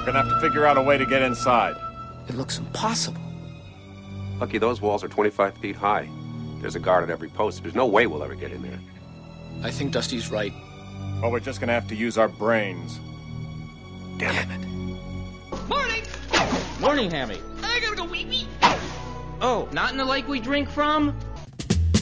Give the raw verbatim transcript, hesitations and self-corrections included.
gonna have to figure out a way to get inside. It looks impossible. Lucky those walls are twenty-five feet high. There's a guard at every post. There's no way we'll ever get in there. I think Dusty's right. Well, we're just gonna have to use our brains. Damn it. Morning! Morning, Hammy. I gotta go wee wee. Oh, not in the lake we drink from?